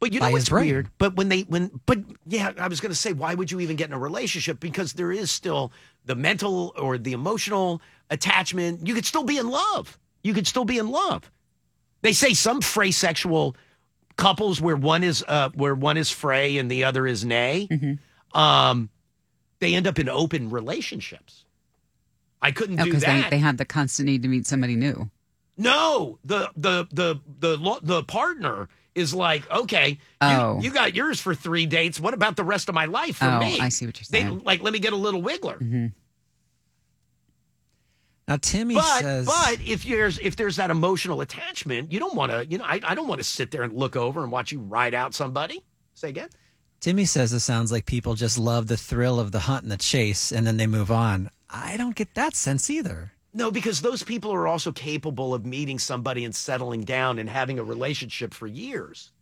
But you know what's weird? But I was going to say, why would you even get in a relationship? Because there is still the mental or the emotional attachment. You could still be in love. They say some phrasexual couples where one is Frey and the other is nay. Mm-hmm. They end up in open relationships. I couldn't do because that. They have the constant need to meet somebody new. No, the partner is like, okay, you got yours for 3 dates. What about the rest of my life for me? I see what you're saying. Let me get a little wiggler. Mm-hmm. Now, Timmy says, but if there's that emotional attachment, you don't want to. I don't want to sit there and look over and watch you ride out somebody. Say again. Timmy says it sounds like people just love the thrill of the hunt and the chase, and then they move on. I don't get that sense either. No, because those people are also capable of meeting somebody and settling down and having a relationship for years.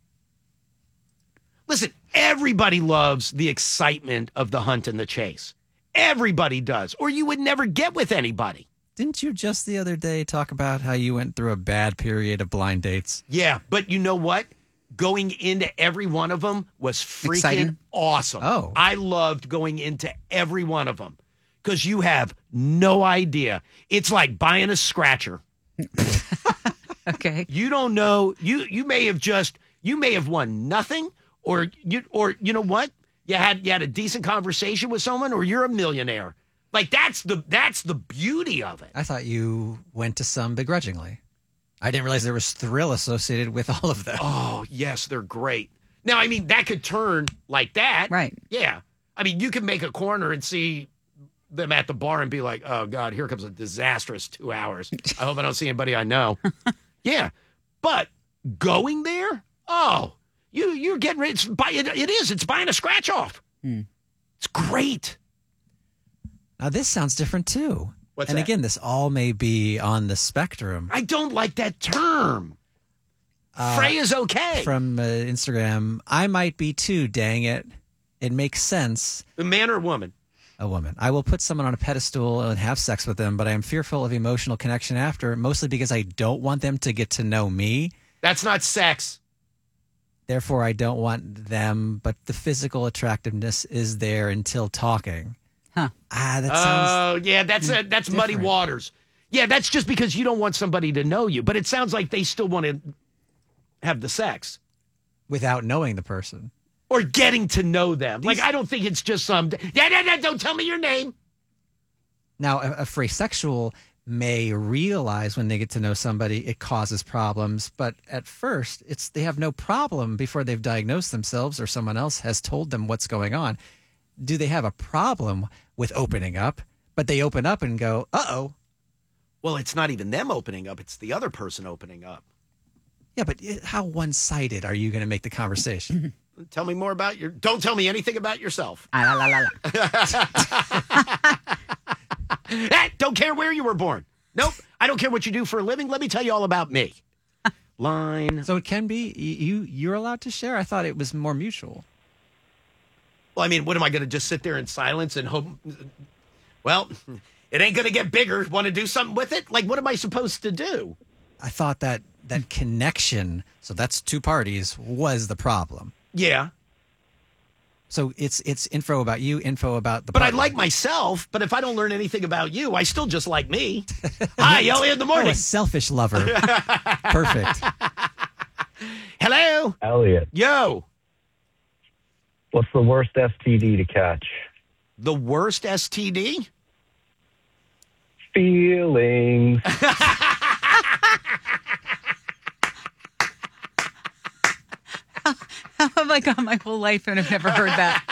Listen, everybody loves the excitement of the hunt and the chase. Everybody does, or you would never get with anybody. Didn't you just the other day talk about how you went through a bad period of blind dates? Yeah, but you know what? Going into every one of them was freaking exciting. Awesome. Oh. I loved going into every one of them because you have no idea. It's like buying a scratcher. Okay. You don't know. You may have won nothing, or you know what? You had a decent conversation with someone, or you're a millionaire. Like that's the beauty of it. I thought you went to some begrudgingly. I didn't realize there was thrill associated with all of them. Oh, yes, they're great. Now, I mean, that could turn like that. Right. Yeah. I mean, you can make a corner and see them at the bar and be like, oh, God, here comes a disastrous 2 hours. I hope I don't see anybody I know. Yeah. But going there, you're getting ready. It's buying a scratch off. It's great. Now, this sounds different, too. What's and that? again, this all may be on the spectrum. I don't like that term. Frey is okay. From Instagram, I might be too, dang it. It makes sense. A man or a woman? A woman. I will put someone on a pedestal and have sex with them, but I am fearful of emotional connection after, mostly because I don't want them to get to know me. That's not sex. Therefore, I don't want them, but the physical attractiveness is there until talking. Huh. That sounds that's different. muddy waters. Yeah, that's just because you don't want somebody to know you. But it sounds like they still want to have the sex. Without knowing the person. Or getting to know them. Like, I don't think it's just some, don't tell me your name. Now, a phrasexual may realize when they get to know somebody, it causes problems. But at first, they have no problem before they've diagnosed themselves or someone else has told them what's going on. Do they have a problem with opening up? But they open up and go, uh-oh. Well, it's not even them opening up. It's the other person opening up. Yeah, but how one-sided are you going to make the conversation? Tell me more about don't tell me anything about yourself. Don't care where you were born. Nope. I don't care what you do for a living. Let me tell you all about me. Line. So it can be, you're allowed to share? I thought it was more mutual. Well, I mean, what am I going to just sit there in silence and hope? Well, it ain't going to get bigger. Want to do something with it? Like, what am I supposed to do? I thought that connection, so that's two parties, was the problem. Yeah. So it's info about you, info about the But partner. I like myself, but if I don't learn anything about you, I still just like me. Hi, Elliot in the morning. Oh, a selfish lover. Perfect. Hello. Elliot, Yo. what's the worst STD to catch? The worst STD? Feelings. How have I gone my whole life and I've never heard that?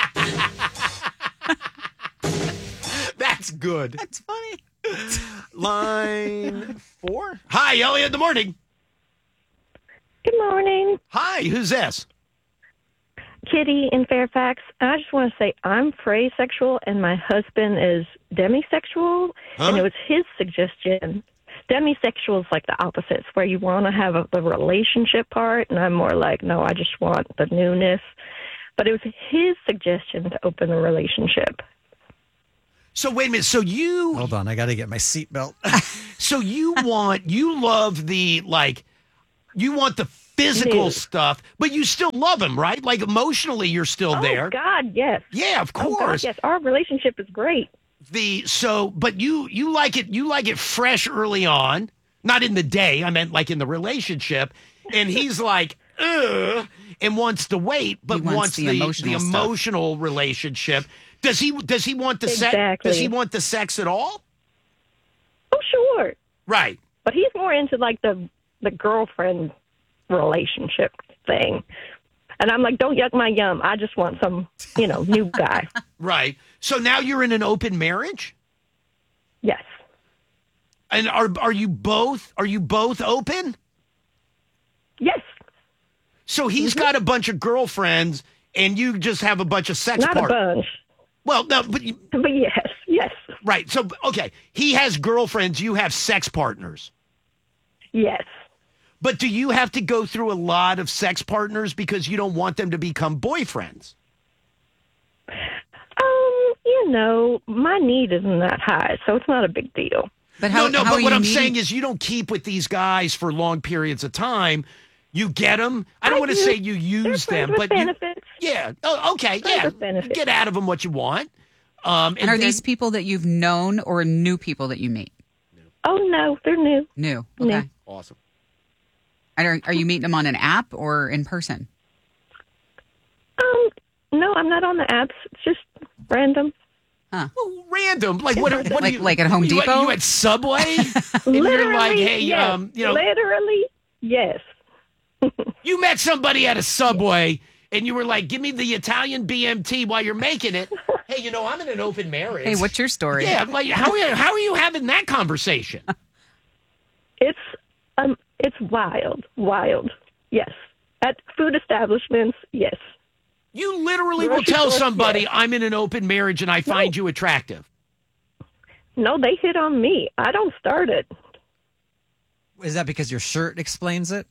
That's good. That's funny. Line 4. Hi, Elliot in the morning. Good morning. Hi, who's this? Kitty in Fairfax. I just want to say I'm phrasexual and my husband is demisexual, and it was his suggestion. Demisexual is like the opposites, where you want to have the relationship part, and I'm more like, no, I just want the newness. But it was his suggestion to open a relationship. So wait a minute. So you Hold on, I got to get my seatbelt. So you love the, like, you want the physical No. stuff, but you still love him, right? Like emotionally, you're still Oh, there. God, yes. Yeah, of Oh, God, course. yes. Our relationship is great. But you like it fresh early on, not in the day. I meant like in the relationship, and he's like, ugh, and wants to wait, but He wants the emotional stuff. emotional relationship. Does he want the sex? Exactly. Does he want the sex at all? Oh, sure. Right. But he's more into like the girlfriend relationship thing. And I'm like, don't yuck my yum. I just want some, new guy. Right. So now you're in an open marriage? Yes. And are you both open? Yes. So he's got a bunch of girlfriends and you just have a bunch of sex Not a partners. bunch. Well, no, but But yes. right. So okay, he has girlfriends, you have sex partners. Yes. But do you have to go through a lot of sex partners because you don't want them to become boyfriends? My need isn't that high, so it's not a big deal. But how, No, how but are what you I'm meeting- saying is you don't keep with these guys for long periods of time. You get them. I don't I want to do. say you use They're them, friends with but benefits. yeah. Oh, okay. Friends Yeah. with benefits. Get out of them what you want. And are then- these people that you've known or new people that you meet? Oh, no, they're new. New. New. Okay. awesome? And are you meeting them on an app or in person? No, I'm not on the apps. It's just random. Well, random. Like what? What Like- do you, like at Home you, Depot? You at Subway? And Literally, you're like, hey, yes. Literally, yes. you met somebody at a Subway, and you were like, give me the Italian BMT while you're making it. Hey, I'm in an open marriage. Hey, what's your story? Yeah, like how are you having that conversation? It's wild. Yes. At food establishments, yes. You literally will Grocery tell store, somebody yes. I'm in an open marriage and I find you attractive. No, they hit on me. I don't start it. Is that because your shirt explains it?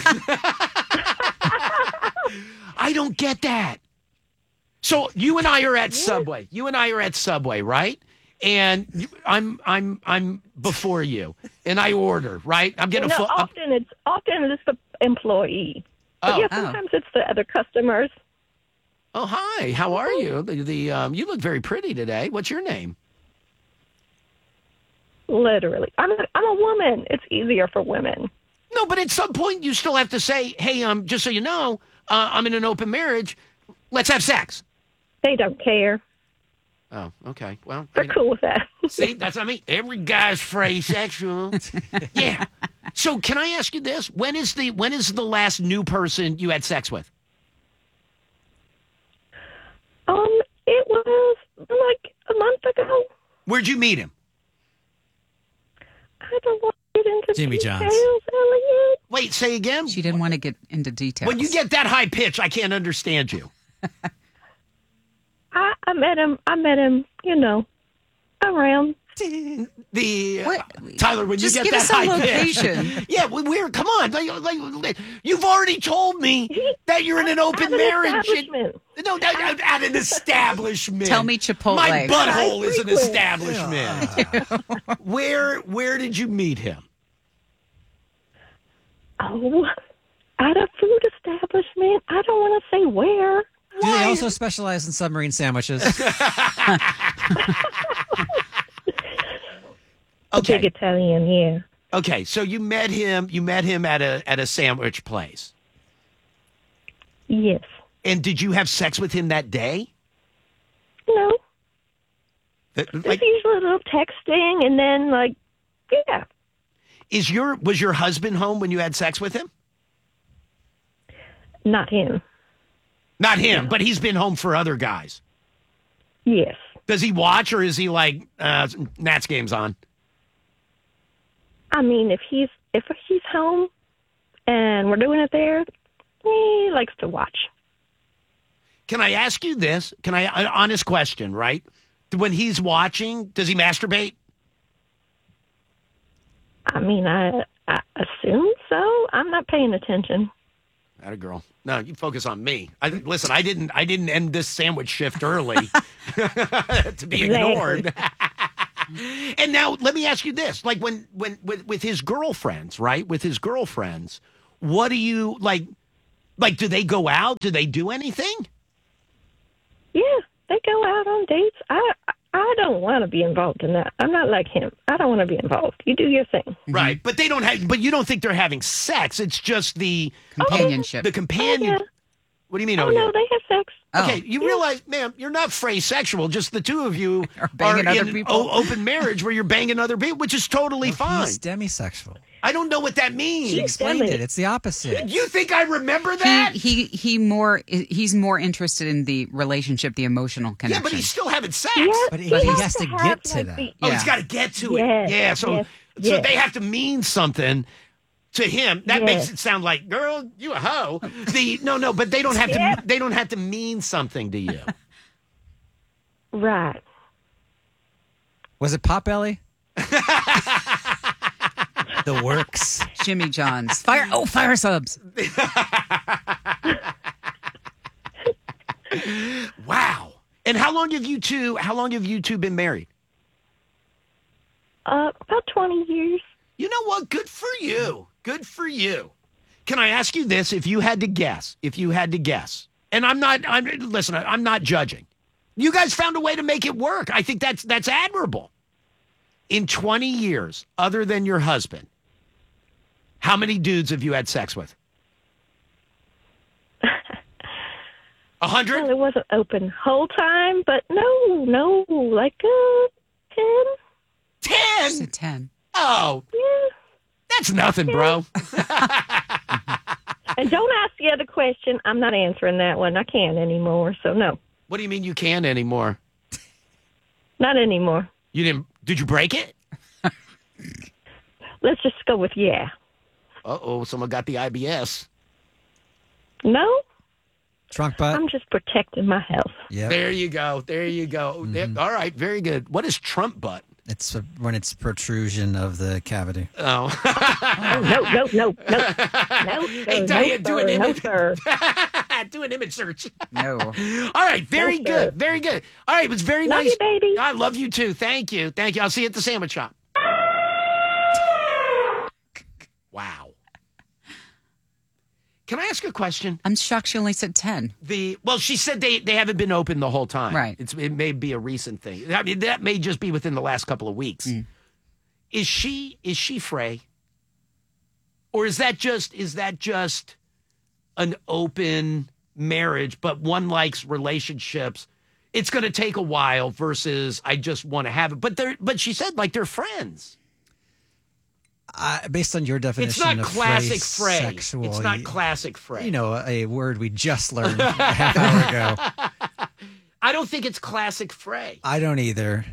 I don't get that. So you and I are at Subway. You and I are at Subway, right? And I'm before you, and I order, right? I'm getting No, often it's the employee. But Oh. yeah, sometimes it's the other customers. Oh, hi. How are you? You look very pretty today. What's your name? Literally, I'm a woman. It's easier for women. No, but at some point you still have to say, hey, just so you know, I'm in an open marriage. Let's have sex. They don't care. Oh, okay. Well, They're cool with that. see, that's what I mean. Every guy's phrase sexual. Yeah. So can I ask you this? When is the last new person you had sex with? It was like a month ago. Where'd you meet him? I don't want to get into Jimmy details, John's. Elliot. Wait, say again. She didn't want to get into details. When you get that high pitch, I can't understand you. I met him. Around. Tyler, when Just you give get us that a high pitch, location. yeah, we're come on, like, you've already told me that you're in an open At an marriage. establishment. No, at an establishment. Tell me Chipotle. My butthole is an frequent. establishment. Where did you meet him? Oh, at a food establishment. I don't want to say where. Do they also specialize in submarine sandwiches? Okay. Big Italian, yeah. Okay, so you met him at a sandwich place. Yes. And did you have sex with him that day? No. Like, It's usually a little texting, and then yeah. was your husband home when you had sex with him? Not him. Not him, but he's been home for other guys. Yes. Does he watch, or is he like Nats game's on? I mean, if he's home and we're doing it there, he likes to watch. Can I ask you this? An honest question, right? When he's watching, does he masturbate? I mean, I assume so. I'm not paying attention. Not a girl. No, you focus on me. Listen, I didn't end this sandwich shift early to be ignored. And now let me ask you this: like when with his girlfriends, right? With his girlfriends, what do you like? Like, do they go out? Do they do anything? Yeah, they go out on dates. I don't want to be involved in that. I'm not like him. I don't want to be involved. You do your thing. Right, but they don't have. But you don't think they're having sex? It's just the Companionship. the companion. Yeah. What do you mean? Oh, no, they have sex. Okay, you realize, ma'am, you're not phrase sexual. Just the two of you Are banging other in people. open marriage where you're banging other people, which is totally fine. He's demisexual. I don't know what that means. She explained demi. it. It's the opposite. You think I remember that? He's more interested in the relationship, the emotional Yeah, connection. but he's still having sex. Yeah, But he has to have, get to like, that. the- Oh, Yeah. he's got to get to Yes, it. Yeah, so yes. they have to mean something to him. That Yes. makes it sound like, girl, you a hoe. No, but they don't have to. They don't have to mean something to you. Right. Was it Potbelly? The works. Jimmy John's. Fire subs. Wow. And how long have you two been married? About 20 years. You know what? Good for you. Good for you. Can I ask you this? If you had to guess, and I'm not judging. You guys found a way to make it work. I think that's admirable. In 20 years, other than your husband, how many dudes have you had sex with? 100? Well, it wasn't open whole time, but no, like 10. 10? She's a 10. Oh, Yeah. that's nothing, bro. And don't ask the other question. I'm not answering that one. I can't anymore, so no. What do you mean you can't anymore? Not anymore. You didn't? Did you break it? Let's just go with yeah. Uh-oh, someone got the IBS. No, Trunk butt. I'm just protecting my health. Yeah. There you go. All right, very good. What is Trump butt? It's when it's protrusion of the cavity. Oh. Oh, no. Hey, Diane, do an No, image. sir. Do an image search. No. All right, very No, good. sir. Very good. All right, it was very Love nice. you, baby. I love you too. Thank you. I'll see you at the sandwich shop. Wow. Can I ask a question? I'm shocked she only said 10. Well, she said they haven't been open the whole time. Right. It may be a recent thing. I mean, that may just be within the last couple of weeks. Is she Frey? Or is that just an open marriage, but one likes relationships? It's going to take a while versus I just want to have it. But she said like they're friends. Based on your definition It's not of classic Frey. sexual, It's not classic Frey. You know, a word we just learned a half hour ago. I don't think it's classic Frey. I don't either.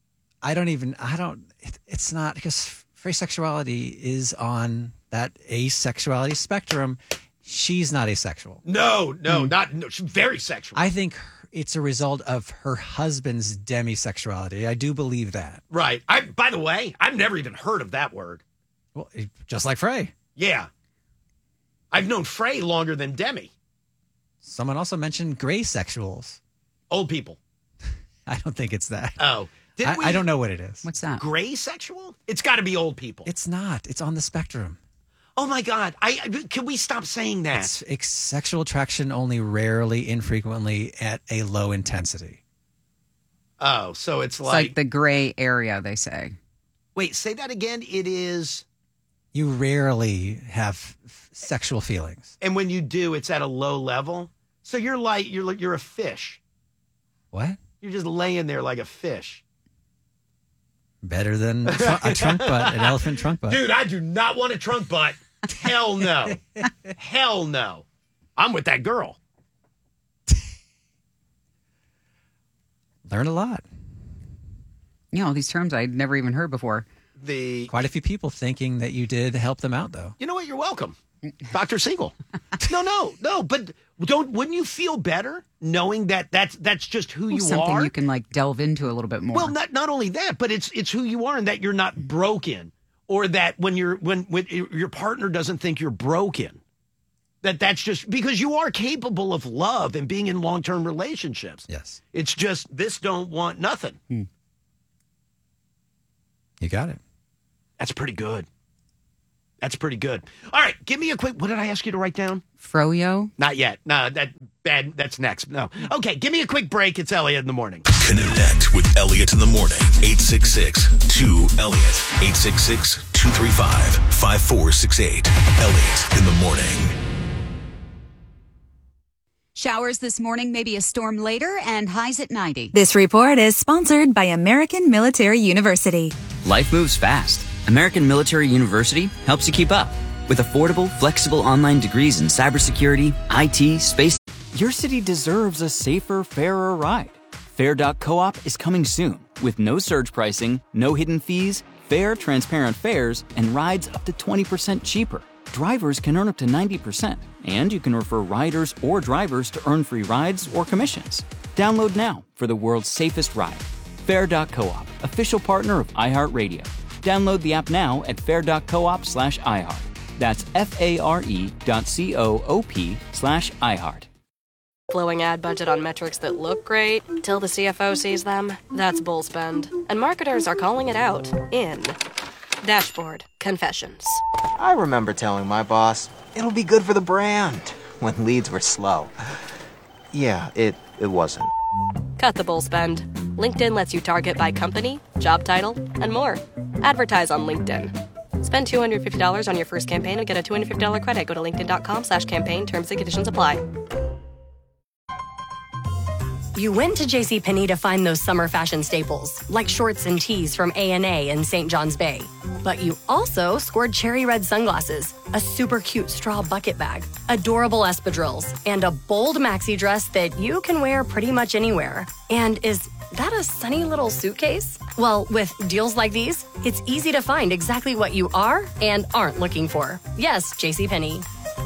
It's not, because free sexuality is on that asexuality spectrum. She's not asexual. No, she's very sexual. I think it's a result of her husband's demisexuality. I do believe that. Right. By the way, I've never even heard of that word. Well, just like Frey. Yeah. I've known Frey longer than Demi. Someone also mentioned gray sexuals. Old people. I don't think it's that. Oh. I don't know what it is. What's that? Gray sexual? It's got to be old people. It's not. It's on the spectrum. Oh my God. Can we stop saying that? It's sexual attraction only rarely, infrequently, at a low intensity. Oh, so it's It's like the gray area, they say. Wait, say that again. It is. You rarely have sexual feelings. And when you do, it's at a low level. So you're a fish. What? You're just laying there like a fish. Better than a trunk butt, an elephant trunk butt. Dude, I do not want a trunk butt. Hell no. Hell no. I'm with that girl. Learn a lot. You know, these terms I'd never even heard before. Quite a few people thinking that you did help them out, though. You know what? You're welcome. Dr. Siegel. No. But wouldn't you feel better knowing that that's just who you Something are? you can like delve into a little bit more. Well, not only that, but it's who you are, and that you're not broken, or that when your partner doesn't think you're broken, that's just because you are capable of love and being in long-term relationships. Yes. It's just this don't want nothing. You got it. That's pretty good. That's pretty good. All right, give me a quick. What did I ask you to write down? Froyo. Not yet. No, that's next. No. Okay, give me a quick break. It's Elliot in the morning. Connect with Elliot in the morning. 866-2-ELLIOT. 866-235-5468. Elliot in the morning. Showers this morning, maybe a storm later, and highs at 90. This report is sponsored by American Military University. Life moves fast. American Military University helps you keep up. With affordable, flexible online degrees in cybersecurity, IT, space. Your city deserves a safer, fairer ride. Fair.coop is coming soon with no surge pricing, no hidden fees, fair, transparent fares, and rides up to 20% cheaper. Drivers can earn up to 90%, and you can refer riders or drivers to earn free rides or commissions. Download now for the world's safest ride. Fair.coop, official partner of iHeartRadio. Download the app now at fair.coop/iHeart. That's FARE.coop/iHeart. Blowing ad budget on metrics that look great till the CFO sees them. That's bull spend. And marketers are calling it out in Dashboard Confessions. I remember telling my boss, it'll be good for the brand, when leads were slow. Yeah, it wasn't. Cut the bull spend. LinkedIn lets you target by company, job title, and more. Advertise on LinkedIn. Spend $250 on your first campaign and get a $250 credit. Go to linkedin.com/campaign. Terms and conditions apply. You went to JCPenney to find those summer fashion staples, like shorts and tees from A&A in St. John's Bay. But you also scored cherry red sunglasses, a super cute straw bucket bag, adorable espadrilles, and a bold maxi dress that you can wear pretty much anywhere. And is that a sunny little suitcase? Well, with deals like these, it's easy to find exactly what you are and aren't looking for. Yes, JCPenney.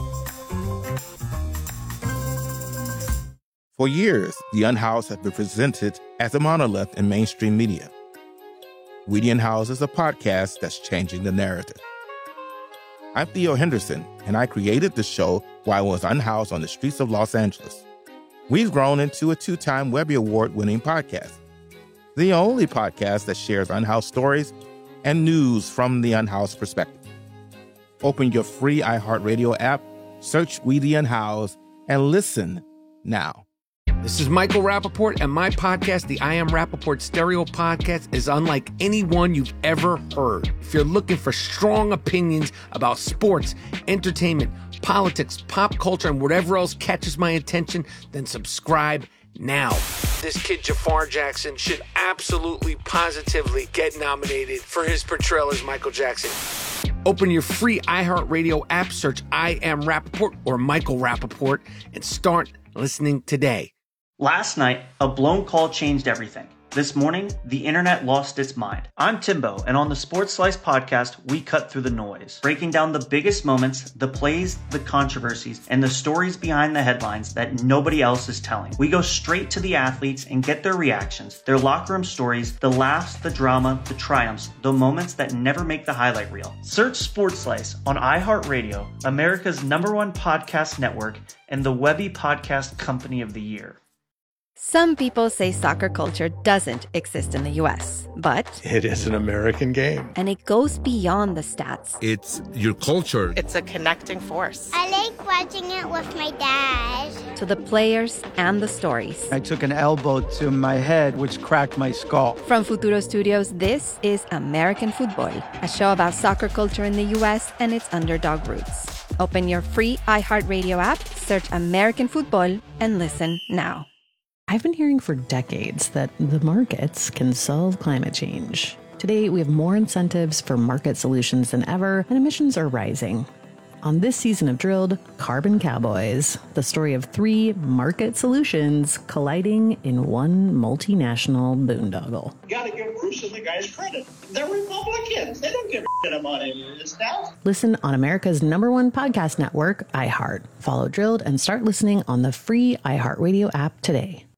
For years, The Unhoused has been presented as a monolith in mainstream media. We the Unhoused is a podcast that's changing the narrative. I'm Theo Henderson, and I created the show while I was unhoused on the streets of Los Angeles. We've grown into a 2-time Webby Award-winning podcast, the only podcast that shares unhoused stories and news from the unhoused perspective. Open your free iHeartRadio app, search We the Unhoused, and listen now. This is Michael Rappaport, and my podcast, the I Am Rappaport Stereo Podcast, is unlike any one you've ever heard. If you're looking for strong opinions about sports, entertainment, politics, pop culture, and whatever else catches my attention, then subscribe now. This kid, Jafar Jackson, should absolutely, positively get nominated for his portrayal as Michael Jackson. Open your free iHeartRadio app, search I Am Rappaport or Michael Rappaport, and start listening today. Last night, a blown call changed everything. This morning, the internet lost its mind. I'm Timbo, and on the Sports Slice podcast, we cut through the noise, breaking down the biggest moments, the plays, the controversies, and the stories behind the headlines that nobody else is telling. We go straight to the athletes and get their reactions, their locker room stories, the laughs, the drama, the triumphs, the moments that never make the highlight reel. Search Sports Slice on iHeartRadio, America's #1 podcast network, and the Webby Podcast Company of the Year. Some people say soccer culture doesn't exist in the U.S., but it is an American game. And it goes beyond the stats. It's your culture. It's a connecting force. I like watching it with my dad. To the players and the stories. I took an elbow to my head, which cracked my skull. From Futuro Studios, this is American Football, a show about soccer culture in the U.S. and its underdog roots. Open your free iHeartRadio app, search American Football, and listen now. I've been hearing for decades that the markets can solve climate change. Today, we have more incentives for market solutions than ever, and emissions are rising. On this season of Drilled, Carbon Cowboys, the story of 3 market solutions colliding in one multinational boondoggle. You gotta give Bruce and the guys credit. They're Republicans. They don't give a shit about any of this stuff. Listen on America's #1 podcast network, iHeart. Follow Drilled and start listening on the free iHeartRadio app today.